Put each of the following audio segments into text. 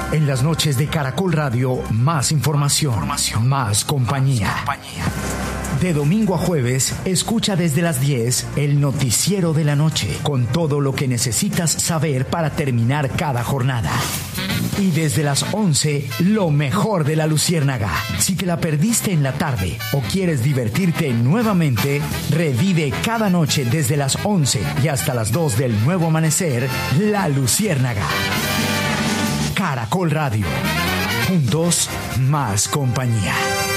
En las noches de Caracol Radio, más información, más compañía. De domingo a jueves, escucha desde las 10 el noticiero de la noche, con todo lo que necesitas saber para terminar cada jornada. Y desde las 11, lo mejor de La Luciérnaga. Si te la perdiste en la tarde o quieres divertirte nuevamente, revive cada noche desde las 11 y hasta las 2 del nuevo amanecer, La Luciérnaga. Caracol Radio. Juntos, más compañía.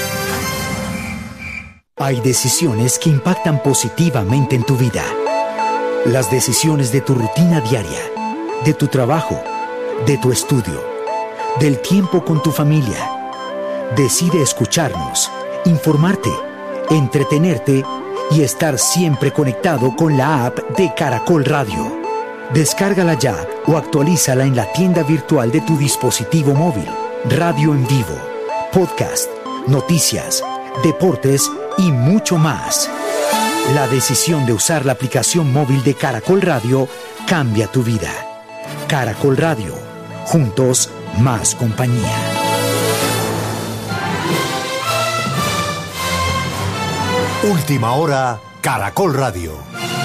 Hay decisiones que impactan positivamente en tu vida. Las decisiones de tu rutina diaria, de tu trabajo, de tu estudio, del tiempo con tu familia. Decide escucharnos, informarte, entretenerte y estar siempre conectado con la app de Caracol Radio. Descárgala ya o actualízala en la tienda virtual de tu dispositivo móvil. Radio en vivo, podcast, noticias, deportes y mucho más. La decisión de usar la aplicación móvil de Caracol Radio cambia tu vida. Caracol Radio. Juntos, más compañía. Última hora, Caracol Radio.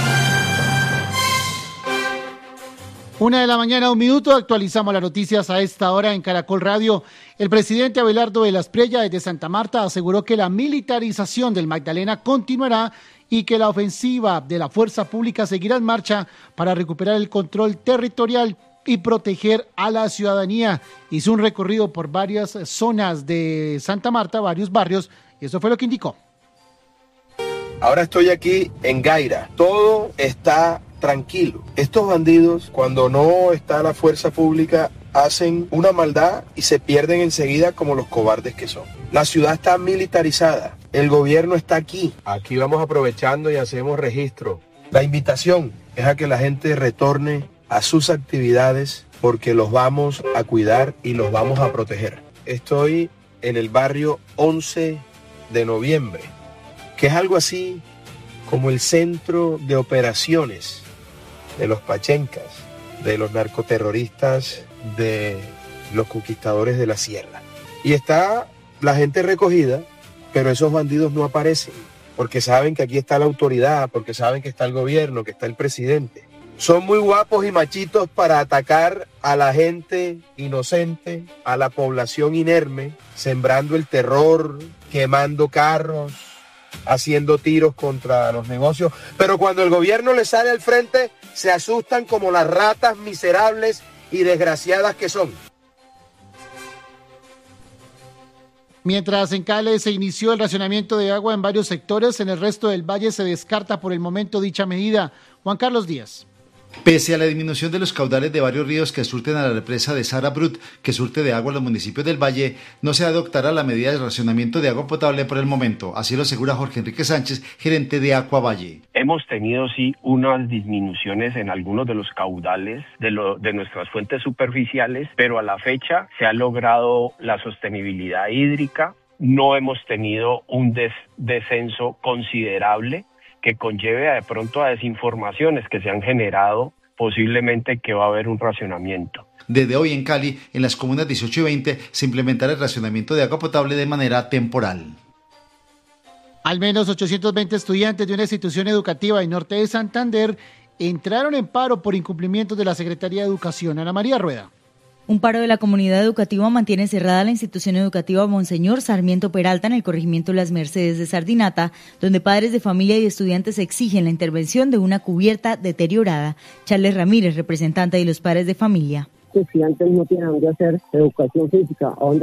1:00 a.m, actualizamos las noticias a esta hora en Caracol Radio. El presidente Abelardo de la Espriella desde Santa Marta aseguró que la militarización del Magdalena continuará y que la ofensiva de la fuerza pública seguirá en marcha para recuperar el control territorial y proteger a la ciudadanía. Hizo un recorrido por varias zonas de Santa Marta, varios barrios, y eso fue lo que indicó. Ahora estoy aquí en Gaira. Todo está tranquilo. Estos bandidos, cuando no está la fuerza pública, hacen una maldad y se pierden enseguida como los cobardes que son. La ciudad está militarizada. El gobierno está aquí. Aquí vamos aprovechando y hacemos registro. La invitación es a que la gente retorne a sus actividades porque los vamos a cuidar y los vamos a proteger. Estoy en el barrio 11 de noviembre, que es algo así como el centro de operaciones de los pachencas, de los narcoterroristas, de los conquistadores de la sierra. Y está la gente recogida, pero esos bandidos no aparecen, porque saben que aquí está la autoridad, porque saben que está el gobierno, que está el presidente. Son muy guapos y machitos para atacar a la gente inocente, a la población inerme, sembrando el terror, quemando carros, haciendo tiros contra los negocios, pero cuando el gobierno les sale al frente, se asustan como las ratas miserables y desgraciadas que son. Mientras en Cali se inició el racionamiento de agua en varios sectores, en el resto del valle se descarta por el momento dicha medida. Juan Carlos Díaz. Pese a la disminución de los caudales de varios ríos que surten a la represa de Sarabrut, que surte de agua a los municipios del valle, no se adoptará la medida de racionamiento de agua potable por el momento. Así lo asegura Jorge Enrique Sánchez, gerente de Aqua Valle. Hemos tenido sí unas disminuciones en algunos de los caudales de nuestras fuentes superficiales, pero a la fecha se ha logrado la sostenibilidad hídrica. No hemos tenido un descenso considerable que conlleve de pronto a desinformaciones que se han generado, posiblemente que va a haber un racionamiento. Desde hoy en Cali, en las comunas 18 y 20, se implementará el racionamiento de agua potable de manera temporal. Al menos 820 estudiantes de una institución educativa en norte de Santander entraron en paro por incumplimiento de la Secretaría de Educación. Ana María Rueda. Un paro de la comunidad educativa mantiene cerrada la institución educativa Monseñor Sarmiento Peralta en el corregimiento Las Mercedes de Sardinata, donde padres de familia y estudiantes exigen la intervención de una cubierta deteriorada. Charles Ramírez, representante de los padres de familia. Estudiantes no tienen dónde hacer educación física,